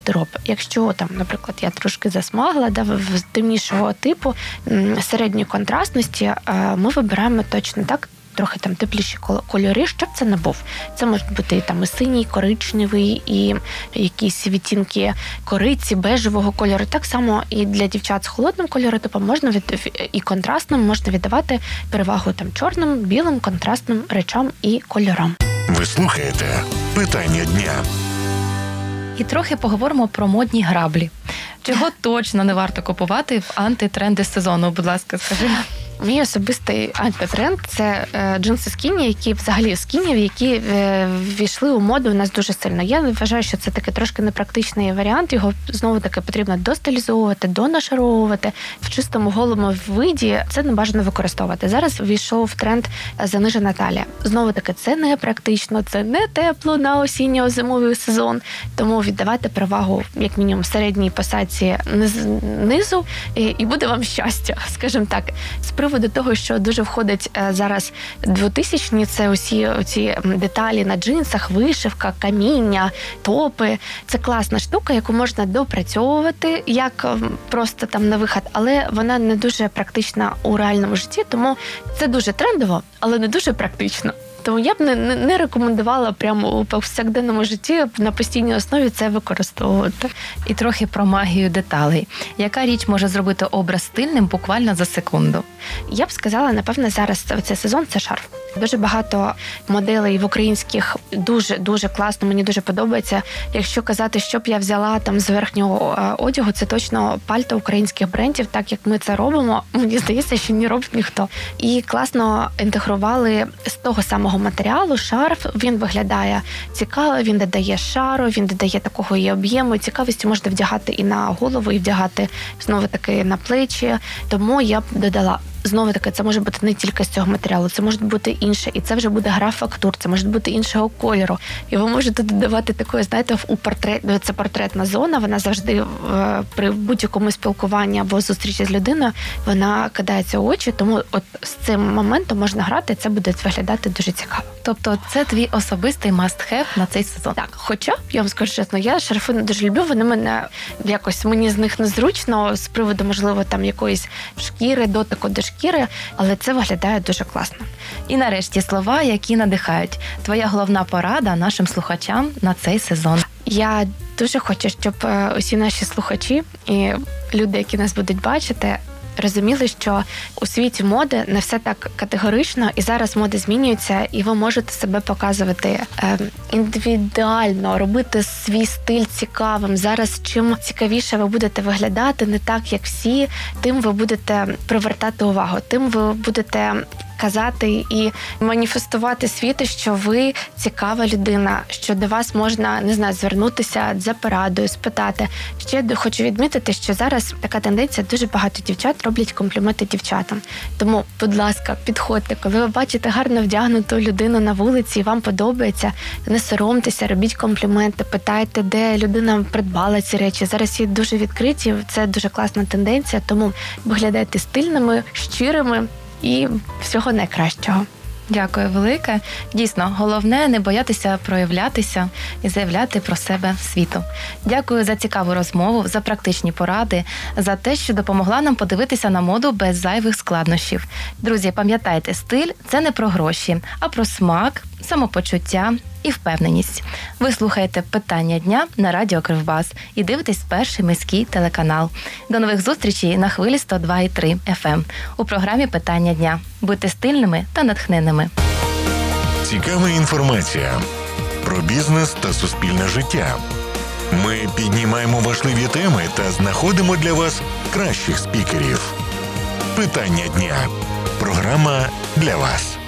гардероб. Якщо там, наприклад, я трошки засмагла, в темнішого типу, середньої контрастності, ми вибираємо точно так, трохи там тепліші кольори, щоб це не був. Це можуть бути і там і синій, коричневий, і якісь відтінки кориці, бежевого кольору. Так само і для дівчат з холодним кольоротипом можна і контрастним можна віддавати перевагу там чорним, білим, контрастним речам і кольорам. Ви слухаєте «Питання дня». І трохи поговоримо про модні граблі. Чого точно не варто купувати в антитренди сезону? Будь ласка, скажи. Мій особистий антитренд – це джинси скіні, які взагалі скінів, які ввійшли у моду у нас дуже сильно. Я вважаю, що це такий трошки непрактичний варіант. Його знову-таки потрібно достилізовувати, донашаровувати. В чистому голому виді це не бажано використовувати. Зараз ввійшов в тренд занижена талія. Знову-таки, це не практично, це не тепло на осінньо-зимовий сезон. Тому віддавати перевагу, як мінімум, середній посадці низу, і буде вам щастя, скажімо так. З приводу того, що дуже входить зараз 2000-ні, це усі оці деталі на джинсах, вишивка, каміння, топи. Це класна штука, яку можна допрацьовувати, як просто там на вихід, але вона не дуже практична у реальному житті, тому це дуже трендово, але не дуже практично. Тому я б не рекомендувала прямо у повсякденному житті на постійній основі це використовувати. І трохи про магію деталей. Яка річ може зробити образ стильним буквально за секунду? Я б сказала, напевне, зараз цей сезон – це шарф. Дуже багато моделей в українських дуже класно, мені дуже подобається. Якщо казати, що б я взяла там з верхнього одягу, це точно пальто українських брендів, так як ми це робимо, мені здається, що не робить ніхто. І класно інтегрували з того самого матеріалу шарф, він виглядає цікаво, він додає шару, він додає такого і об'єму, цікавості можна вдягати і на голову, і вдягати знову-таки на плечі, тому я б додала. Знову-таки, це може бути не тільки з цього матеріалу, це може бути інше, і це вже буде гра фактур, це може бути іншого кольору. І ви можете додавати такої, знаєте, це портретна зона, вона завжди при будь-якому спілкуванні або зустрічі з людиною, вона кидається в очі, тому от з цим моментом можна грати, і це буде виглядати дуже цікаво. Тобто це твій особистий must-have на цей сезон? Так, хоча, я вам скажу чесно, я шарфи не дуже люблю, вони мене якось, мені з них незручно, з приводу, можливо, там якоїсь шкіри, дотику до шкіри, але це виглядає дуже класно. І нарешті слова, які надихають. Твоя головна порада нашим слухачам на цей сезон. Я дуже хочу, щоб усі наші слухачі і люди, які нас будуть бачити, розуміли, що у світі моди не все так категорично, і зараз моди змінюються, і ви можете себе показувати індивідуально, робити свій стиль цікавим. Зараз чим цікавіше ви будете виглядати, не так, як всі, тим ви будете привертати увагу, тим ви будете казати і маніфестувати світу, що ви цікава людина, що до вас можна, не знаю, звернутися за порадою, спитати. Ще хочу відмітити, що зараз така тенденція, дуже багато дівчат роблять компліменти дівчатам. Тому, будь ласка, підходьте, коли ви бачите гарно вдягнуту людину на вулиці і вам подобається, не соромтеся, робіть компліменти, питайте, де людина придбала ці речі. Зараз є дуже відкриті, це дуже класна тенденція, тому виглядайте стильними, щирими, і всього найкращого. Дякую велике. Дійсно, головне не боятися проявлятися і заявляти про себе світу. Дякую за цікаву розмову, за практичні поради, за те, що допомогла нам подивитися на моду без зайвих складнощів. Друзі, пам'ятайте, стиль – це не про гроші, а про смак, самопочуття і впевненість. Ви слухаєте «Питання дня» на радіо Кривбас і дивитесь перший міський телеканал. До нових зустрічей на хвилі 102,3 FM у програмі «Питання дня». Будьте стильними та натхненними. Цікава інформація про бізнес та суспільне життя. Ми піднімаємо важливі теми та знаходимо для вас кращих спікерів. «Питання дня» – програма для вас.